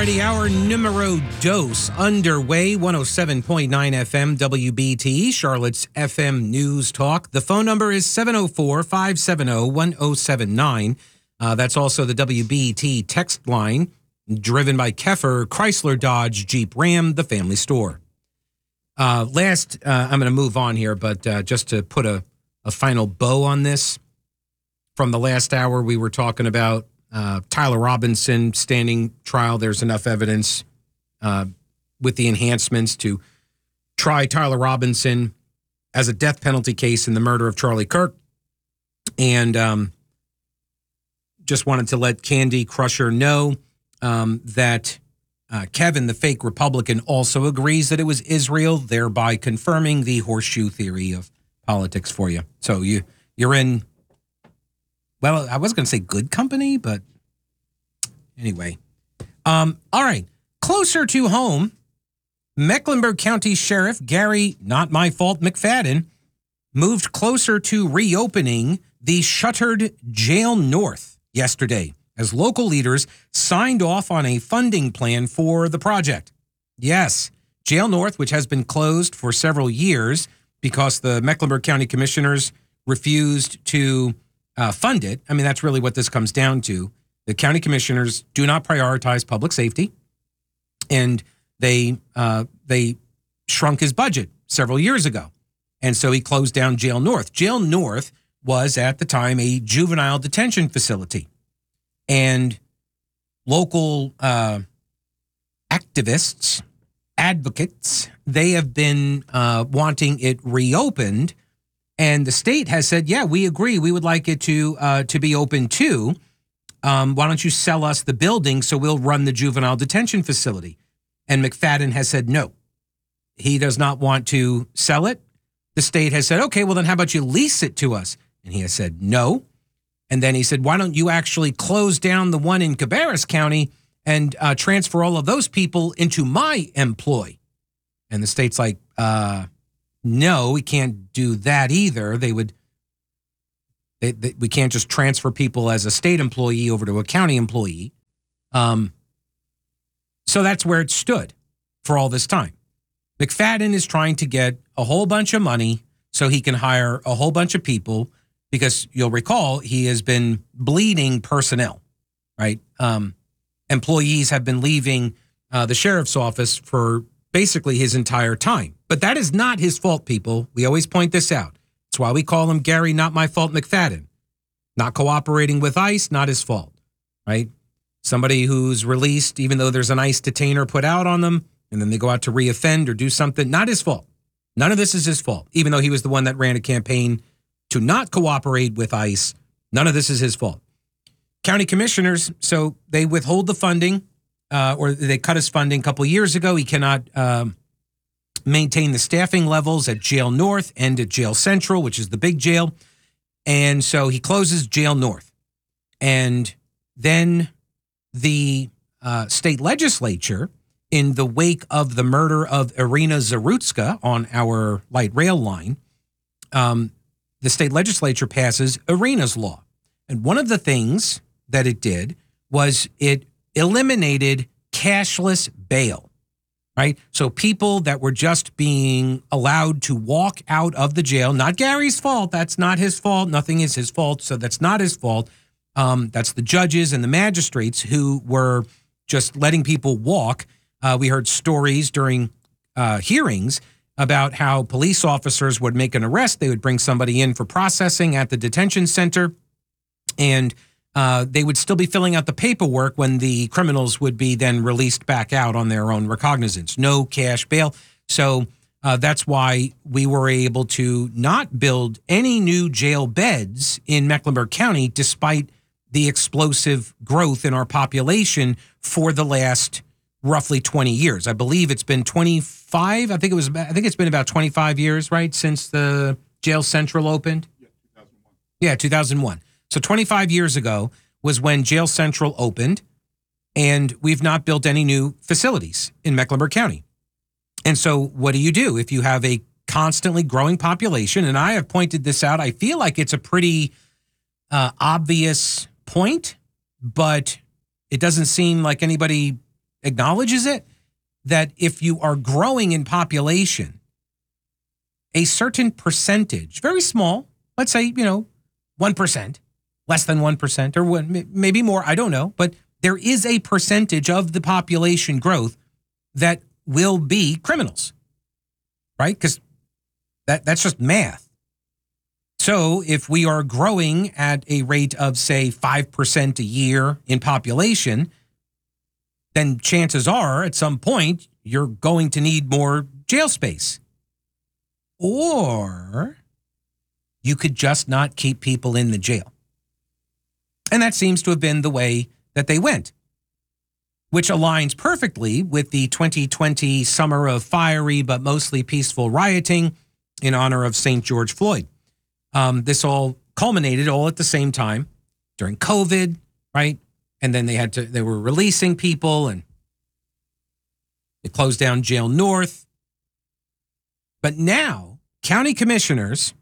righty, our numero dos underway, 107.9 FM WBT, Charlotte's FM News Talk. The phone number is 704-570-1079. That's also the WBT text line, driven by Keffer, Chrysler, Dodge, Jeep, Ram, the family store. I'm going to move on here, but just to put a final bow on this, from the last hour we were talking about Tyler Robinson standing trial. There's enough evidence with the enhancements to try Tyler Robinson as a death penalty case in the murder of Charlie Kirk. And just wanted to let Candy Crusher know that Kevin, the fake Republican, also agrees that it was Israel, thereby confirming the horseshoe theory of politics for you. So you're in... Well, I was going to say good company, but anyway. All right. Closer to home, Mecklenburg County Sheriff Gary, not my fault, McFadden, moved closer to reopening the shuttered Jail North yesterday as local leaders signed off on a funding plan for the project. Yes, Jail North, which has been closed for several years because the Mecklenburg County Commissioners refused to fund it. I mean, that's really what this comes down to. The county commissioners do not prioritize public safety, and they shrunk his budget several years ago. And so he closed down Jail North. Jail North was, at the time, a juvenile detention facility. And local activists, advocates, they have been wanting it reopened. And the state has said, yeah, we agree. We would like it to be open too. Why don't you sell us the building so we'll run the juvenile detention facility? And McFadden has said no. He does not want to sell it. The state has said, okay, well then how about you lease it to us? And he has said no. And then he said, why don't you actually close down the one in Cabarrus County and transfer all of those people into my employ? And the state's like, no, we can't do that either. We can't just transfer people as a state employee over to a county employee. So that's where it stood for all this time. McFadden is trying to get a whole bunch of money so he can hire a whole bunch of people, because you'll recall he has been bleeding personnel, right? Employees have been leaving the sheriff's office for basically his entire time. But that is not his fault, people. We always point this out. That's why we call him Gary, not my fault, McFadden. Not cooperating with ICE, not his fault, right? Somebody who's released, even though there's an ICE detainer put out on them, and then they go out to reoffend or do something, not his fault. None of this is his fault, even though he was the one that ran a campaign to not cooperate with ICE. None of this is his fault. County commissioners, so they withhold the funding, or they cut his funding a couple years ago. He cannot maintain the staffing levels at Jail North and at Jail Central, which is the big jail. And so he closes Jail North. And then the state legislature, in the wake of the murder of Irina Zarutska on our light rail line, the state legislature passes Irina's law. And one of the things that it did was it eliminated cashless bail, right? So people that were just being allowed to walk out of the jail, not Gary's fault, that's not his fault, nothing is his fault, so that's not his fault. That's the judges and the magistrates who were just letting people walk. We heard stories during hearings about how police officers would make an arrest. They would bring somebody in for processing at the detention center, and they would still be filling out the paperwork when the criminals would be then released back out on their own recognizance. No cash bail. So that's why we were able to not build any new jail beds in Mecklenburg County, despite the explosive growth in our population for the last roughly 20 years. I believe it's been 25. I think it's been about 25 years, right, since the Jail Central opened? Yeah, 2001. Yeah, 2001. So 25 years ago was when Jail Central opened, and we've not built any new facilities in Mecklenburg County. And so what do you do if you have a constantly growing population? And I have pointed this out. I feel like it's a pretty obvious point, but it doesn't seem like anybody acknowledges it, that if you are growing in population, a certain percentage, very small, let's say, 1%, less than 1%, or maybe more, I don't know, but there is a percentage of the population growth that will be criminals, right? Because that's just math. So if we are growing at a rate of, say, 5% a year in population, then chances are at some point you're going to need more jail space. Or you could just not keep people in the jail. And that seems to have been the way that they went, which aligns perfectly with the 2020 summer of fiery but mostly peaceful rioting in honor of St. George Floyd. This all culminated all at the same time during COVID, right? And then they were releasing people, and they closed down Jail North. But now county commissioners,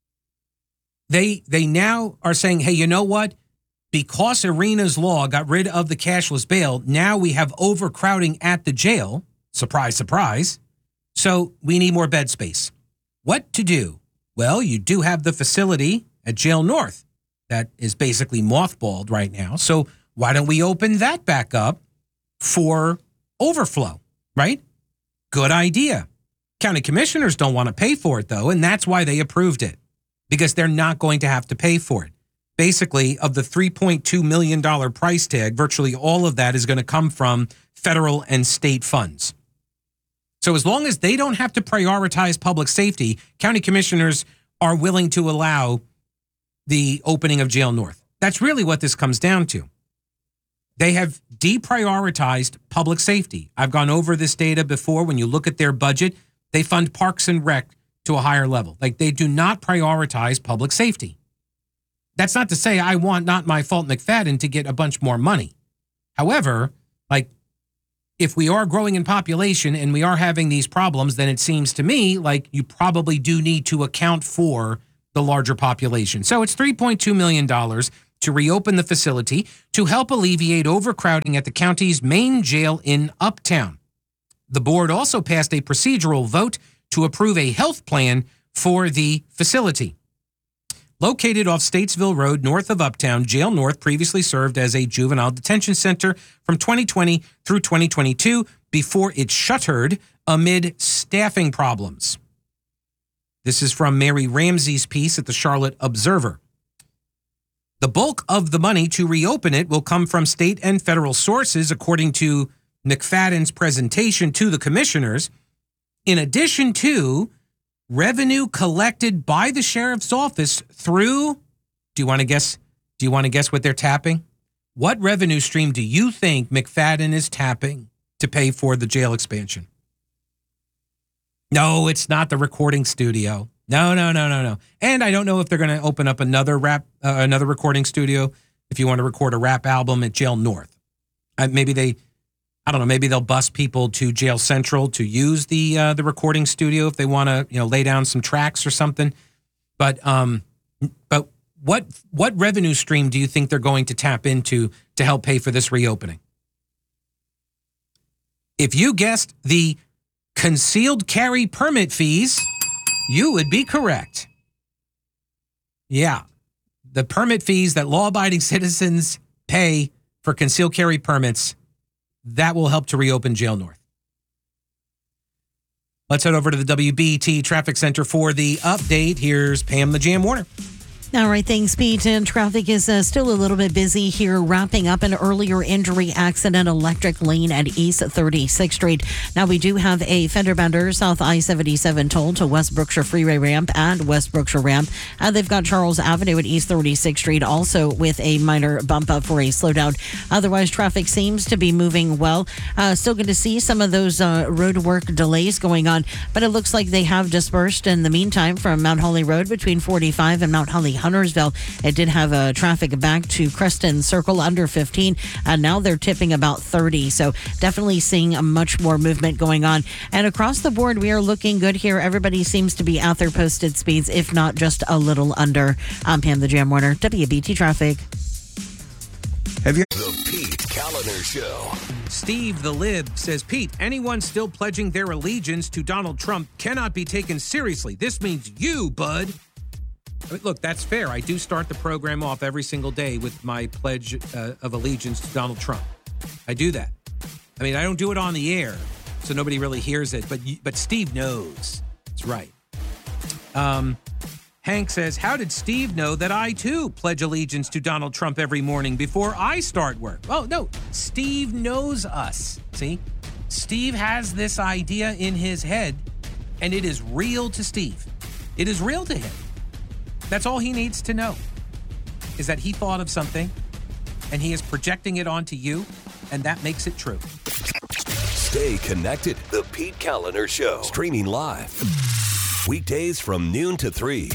they now are saying, hey, you know what? Because Arena's law got rid of the cashless bail, now we have overcrowding at the jail. Surprise, surprise. So we need more bed space. What to do? Well, you do have the facility at Jail North that is basically mothballed right now. So why don't we open that back up for overflow, right? Good idea. County commissioners don't want to pay for it, though, and that's why they approved it, because they're not going to have to pay for it. Basically, of the $3.2 million price tag, virtually all of that is going to come from federal and state funds. So as long as they don't have to prioritize public safety, county commissioners are willing to allow the opening of Jail North. That's really what this comes down to. They have deprioritized public safety. I've gone over this data before. When you look at their budget, they fund Parks and Rec to a higher level. Like, they do not prioritize public safety. That's not to say I want Not My Fault McFadden to get a bunch more money. However, if we are growing in population and we are having these problems, then it seems to me like you probably do need to account for the larger population. So it's $3.2 million to reopen the facility to help alleviate overcrowding at the county's main jail in Uptown. The board also passed a procedural vote to approve a health plan for the facility. Located off Statesville Road, north of Uptown, Jail North previously served as a juvenile detention center from 2020 through 2022 before it shuttered amid staffing problems. This is from Mary Ramsey's piece at the Charlotte Observer. The bulk of the money to reopen it will come from state and federal sources, according to McFadden's presentation to the commissioners, in addition to revenue collected by the sheriff's office through, do you want to guess what they're tapping? What revenue stream do you think McFadden is tapping to pay for the jail expansion? No, it's not the recording studio. No. And I don't know if they're going to open up another recording studio if you want to record a rap album at Jail North. Maybe they'll bus people to Jail Central to use the recording studio if they want to, lay down some tracks or something. But what revenue stream do you think they're going to tap into to help pay for this reopening? If you guessed the concealed carry permit fees, you would be correct. Yeah, the permit fees that law-abiding citizens pay for concealed carry permits, that will help to reopen Jail North. Let's head over to the WBT Traffic Center for the update. Here's Pam the Jam Warner. All right, thanks, Pete. And traffic is still a little bit busy here, wrapping up an earlier injury accident, electric lane at East 36th Street. Now, we do have a fender bender, South I-77 toll to West Brookshire Freeway ramp and West Brookshire ramp. They've got Charles Avenue at East 36th Street also with a minor bump up for a slowdown. Otherwise, traffic seems to be moving well. Still going to see some of those road work delays going on, but it looks like they have dispersed in the meantime from Mount Holly Road between 45 and Mount Holly Huntersville. It did have traffic back to Creston Circle under 15, and now they're tipping about 30. So definitely seeing much more movement going on. And across the board, we are looking good here. Everybody seems to be at their posted speeds, if not just a little under. I'm Pam the Jam Warner, WBT Traffic. Have you? Pete Kaliner Show. Steve the Lib says, Pete, anyone still pledging their allegiance to Donald Trump cannot be taken seriously. This means you, bud. I mean, look, that's fair. I do start the program off every single day with my pledge of allegiance to Donald Trump. I do that. I mean, I don't do it on the air, so nobody really hears it, but Steve knows. That's right. Hank says, how did Steve know that I, too, pledge allegiance to Donald Trump every morning before I start work? Oh, no. Steve knows us. See? Steve has this idea in his head, and it is real to Steve. It is real to him. That's all he needs to know, is that he thought of something, and he is projecting it onto you, and that makes it true. Stay connected. The Pete Kaliner Show. Streaming live. Weekdays from noon to 3.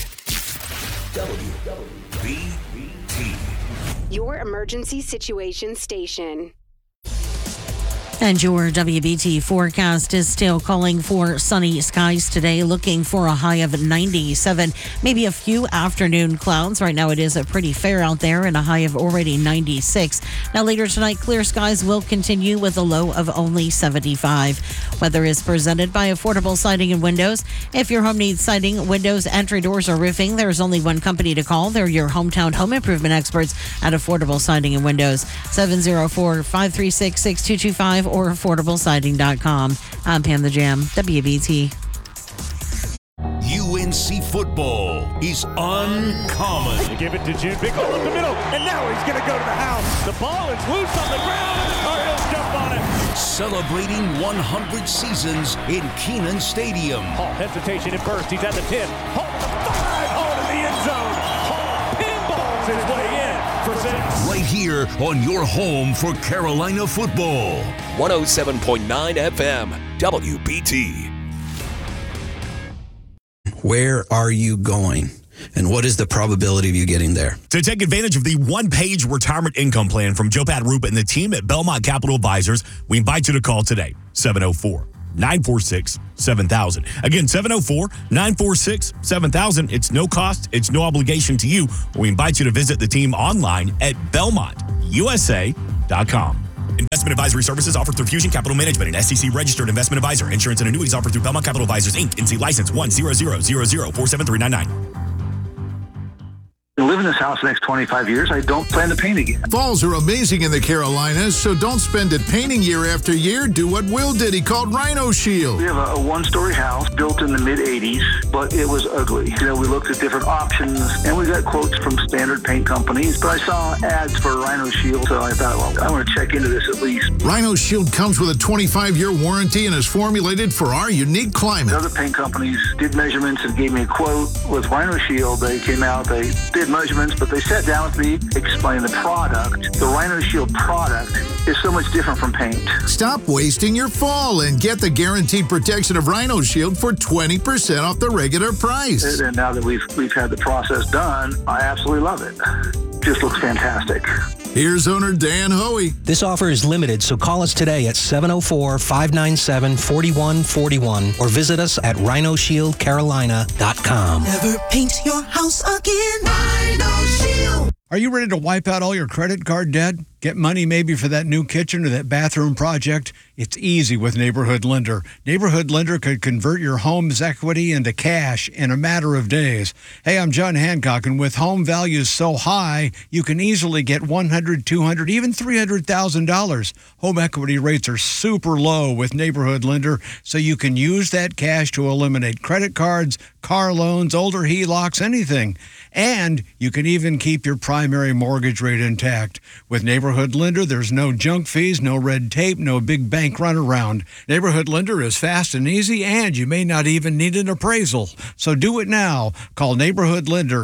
WBT. Your emergency situation station. And your WBT forecast is still calling for sunny skies today, looking for a high of 97, maybe a few afternoon clouds. Right now it is pretty fair out there and a high of already 96. Now later tonight, clear skies will continue with a low of only 75. Weather is presented by Affordable Siding and Windows. If your home needs siding, windows, entry doors, or roofing, there's only one company to call. They're your hometown home improvement experts at Affordable Siding and Windows. 704-536-6225 or affordablesiding.com. I'm Pam the Jam, WBT. UNC football is uncommon. They give it to Jude. Big hole up the middle, and now he's going to go to the house. The ball is loose on the ground, and the Cardinals jump on it. Celebrating 100 seasons in Kenan Stadium. Hall, hesitation at first. He's at the 10. Hall to the 5. Hall to the end zone. Hall pinballs his way in for 6. Right here on your home for Carolina football. 107.9 FM. WBT. Where are you going? And what is the probability of you getting there? To take advantage of the one-page retirement income plan from Joe Pat-Rupa and the team at Belmont Capital Advisors, we invite you to call today, 704-946-7000. Again, 704-946-7000. It's no cost. It's no obligation to you. We invite you to visit the team online at BelmontUSA.com. Investment advisory services offered through Fusion Capital Management, an SEC-registered investment advisor. Insurance and annuities offered through Belmont Capital Advisors, Inc., NC license 10000473399. Live in this house the next 25 years. I don't plan to paint again. Falls are amazing in the Carolinas, so don't spend it painting year after year. Do what Will did. He called Rhino Shield. We have a one-story house built in the mid-'80s, but it was ugly. You know, we looked at different options, and we got quotes from standard paint companies, but I saw ads for Rhino Shield, so I thought, well, I want to check into this at least. Rhino Shield comes with a 25-year warranty and is formulated for our unique climate. Other paint companies did measurements and gave me a quote. With Rhino Shield, they came out, they did measurements, but they sat down with me, explained the product. The Rhino Shield product is so much different from paint. Stop wasting your fall and get the guaranteed protection of Rhino Shield for 20% off the regular price. And now that we've had the process done, I absolutely love it. Just looks fantastic. Here's owner Dan Hoey. This offer is limited, so call us today at 704-597-4141 or visit us at rhinoshieldcarolina.com. Never paint your house again. Rhino Shield. Are you ready to wipe out all your credit card debt? Get money maybe for that new kitchen or that bathroom project? It's easy with Neighborhood Lender. Neighborhood Lender could convert your home's equity into cash in a matter of days. Hey, I'm John Hancock, and with home values so high, you can easily get $100,000, $200,000, even $300,000. Home equity rates are super low with Neighborhood Lender, so you can use that cash to eliminate credit cards, car loans, older HELOCs, anything. And you can even keep your primary mortgage rate intact. With Neighborhood Lender, there's no junk fees, no red tape, no big bank runaround. Neighborhood Lender is fast and easy, and you may not even need an appraisal. So do it now. Call Neighborhood Lender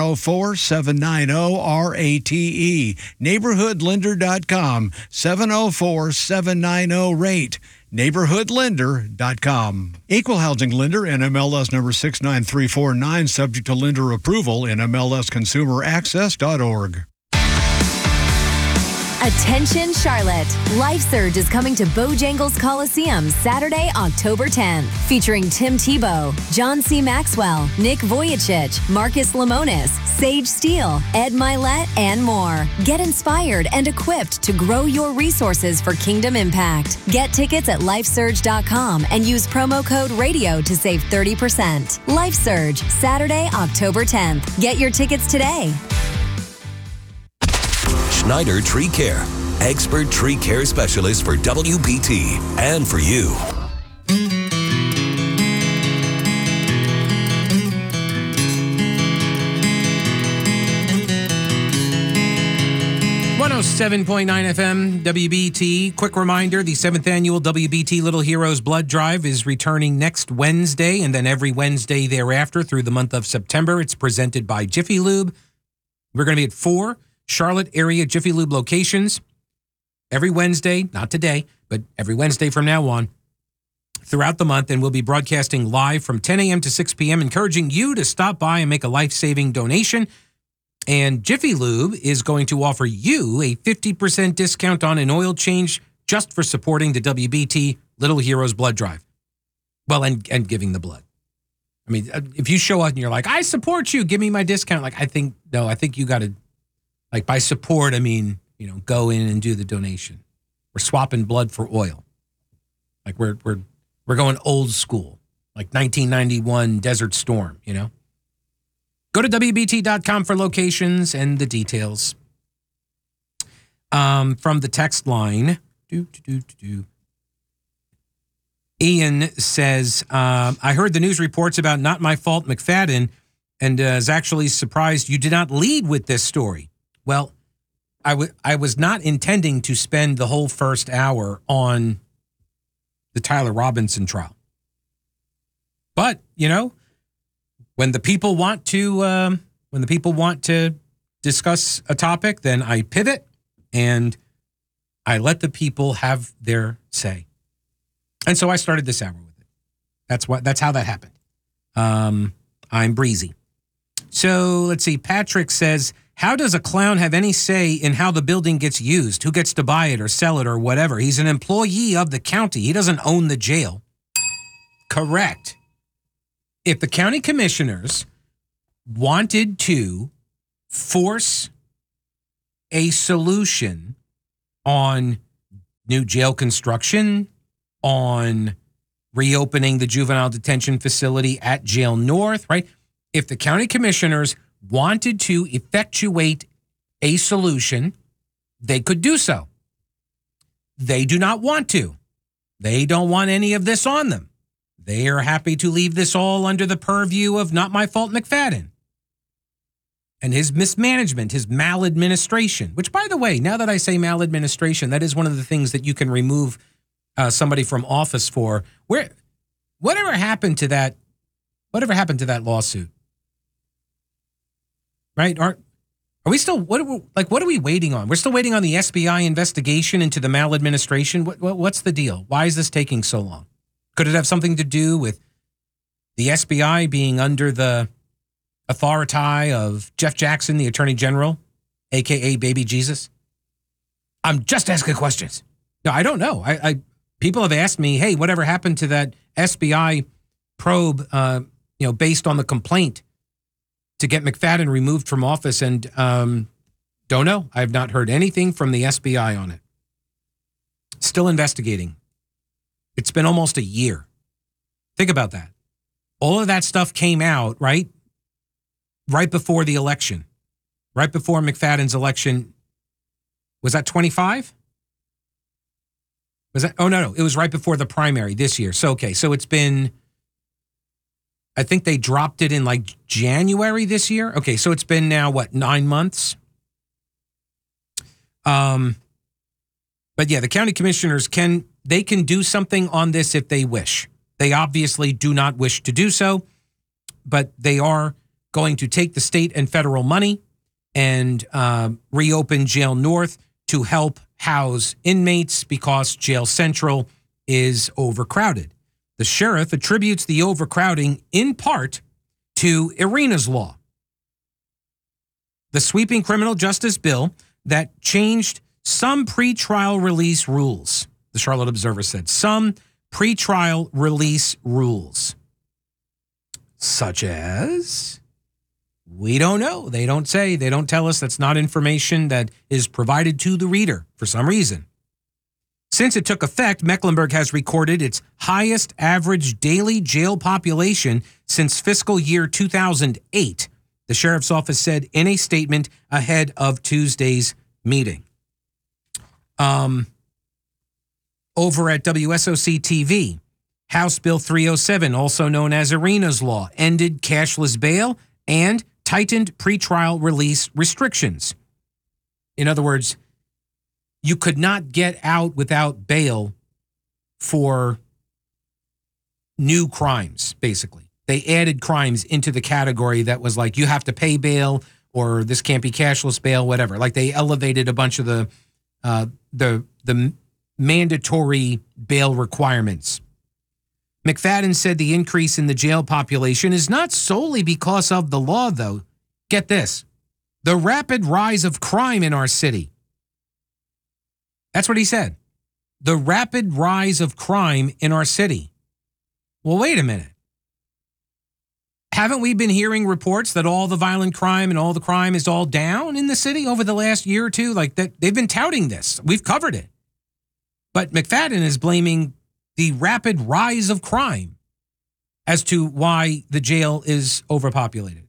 704-790-RATE. NeighborhoodLender.com 704-790-RATE. NeighborhoodLender.com. Equal housing lender, NMLS number 69349, subject to lender approval, NMLSconsumeraccess.org. Attention Charlotte. Life Surge is coming to Bojangles Coliseum Saturday, October 10th, featuring Tim Tebow, John C. Maxwell, Nick Vujicic, Marcus Lemonis, Sage Steele, Ed Milet, and more. Get inspired and equipped to grow your resources for Kingdom Impact. Get tickets at lifesurge.com and use promo code RADIO to save 30%. Life Surge, Saturday, October 10th. Get your tickets today. Schneider Tree Care, expert tree care specialist for WBT and for you. .7.9 FM, WBT. Quick reminder, the 7th annual WBT Little Heroes Blood Drive is returning next Wednesday and then every Wednesday thereafter through the month of September. It's presented by Jiffy Lube. We're going to be at 4 Charlotte area Jiffy Lube locations every Wednesday, not today, but every Wednesday from now on throughout the month. And we'll be broadcasting live from 10 a.m. to 6 p.m., encouraging you to stop by and make a life-saving donation. And Jiffy Lube is going to offer you a 50% discount on an oil change just for supporting the WBT Little Heroes Blood Drive. Well, and giving the blood. I mean, if you show up and you're like, I support you, give me my discount. Like, I think you got to, like, by support, I mean, go in and do the donation. We're swapping blood for oil. Like, we're going old school, like 1991 Desert Storm, Go to WBT.com for locations and the details. From the text line, Ian says, I heard the news reports about Not My Fault McFadden and is actually surprised you did not lead with this story. Well, I was not intending to spend the whole first hour on the Tyler Robinson trial. But, when the people want to discuss a topic, then I pivot and I let the people have their say. And so I started this hour with it. That's how that happened. I'm breezy. So let's see. Patrick says, how does a clown have any say in how the building gets used? Who gets to buy it or sell it or whatever? He's an employee of the county. He doesn't own the jail. Correct. If the county commissioners wanted to force a solution on new jail construction, on reopening the juvenile detention facility at Jail North, right? If the county commissioners wanted to effectuate a solution, they could do so. They do not want to. They don't want any of this on them. They are happy to leave this all under the purview of Not My Fault McFadden and his mismanagement, his maladministration, which, by the way, now that I say maladministration, that is one of the things that you can remove somebody from office for. Whatever happened to that lawsuit? Right? Are we still, what are we waiting on? We're still waiting on the SBI investigation into the maladministration. What's the deal? Why is this taking so long? Could it have something to do with the SBI being under the authority of Jeff Jackson, the Attorney General, a.k.a. Baby Jesus? I'm just asking questions. No, I don't know. People have asked me, hey, whatever happened to that SBI probe, based on the complaint to get McFadden removed from office? And don't know. I have not heard anything from the SBI on it. Still investigating. It's been almost a year. Think about that. All of that stuff came out, right? Right before the election. Right before McFadden's election. Was that 25? Was that? Oh, no. It was right before the primary this year. So, okay. So it's been, I think they dropped it in like January this year. Okay. So it's been now, 9 months? But yeah, the county commissioners can do something on this if they wish. They obviously do not wish to do so, but they are going to take the state and federal money and reopen Jail North to help house inmates because Jail Central is overcrowded. The sheriff attributes the overcrowding in part to Irina's Law, the sweeping criminal justice bill that changed some pretrial release rules, the Charlotte Observer said. Some pretrial release rules. Such as? We don't know. They don't say. They don't tell us. That's not information that is provided to the reader for some reason. Since it took effect, Mecklenburg has recorded its highest average daily jail population since fiscal year 2008, the sheriff's office said in a statement ahead of Tuesday's meeting. Over at WSOC TV, House Bill 307, also known as Arenas Law, ended cashless bail and tightened pretrial release restrictions. In other words, you could not get out without bail for new crimes, basically. They added crimes into the category that was like, you have to pay bail or this can't be cashless bail, whatever. Like they elevated a bunch of the mandatory bail requirements. McFadden said the increase in the jail population is not solely because of the law, though. Get this. The rapid rise of crime in our city. That's what he said. The rapid rise of crime in our city. Well, wait a minute. Haven't we been hearing reports that all the violent crime and all the crime is all down in the city over the last year or two? Like that, they've been touting this. We've covered it. But McFadden is blaming the rapid rise of crime as to why the jail is overpopulated.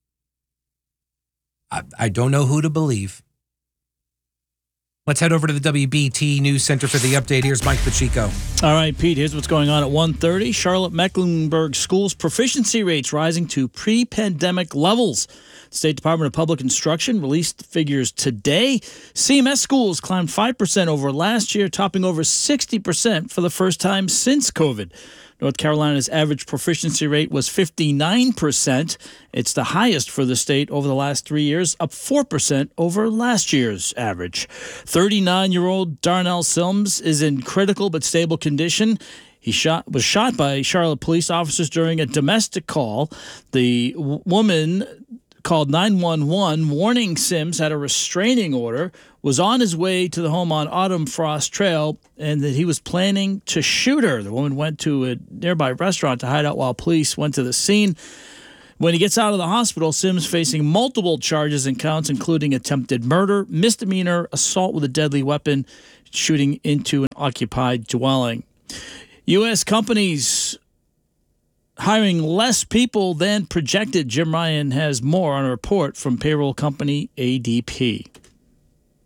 I don't know who to believe. Let's head over to the WBT News Center for the update. Here's Mike Pacheco. All right, Pete, here's what's going on at 1:30. Charlotte Mecklenburg schools proficiency rates rising to pre-pandemic levels. The State Department of Public Instruction released figures today. CMS schools climbed 5% over last year, topping over 60% for the first time since COVID. North Carolina's average proficiency rate was 59%. It's the highest for the state over the last 3 years, up 4% over last year's average. 39-year-old Darnell Sims is in critical but stable condition. He was shot by Charlotte police officers during a domestic call. The woman called 911 warning Sims had a restraining order, was on his way to the home on Autumn Frost Trail, and that he was planning to shoot her. The woman went to a nearby restaurant to hide out while police went to the scene. When he gets out of the hospital, Sims facing multiple charges and counts, including attempted murder, misdemeanor, assault with a deadly weapon, shooting into an occupied dwelling. U.S. companies hiring less people than projected. Jim Ryan has more on a report from payroll company ADP.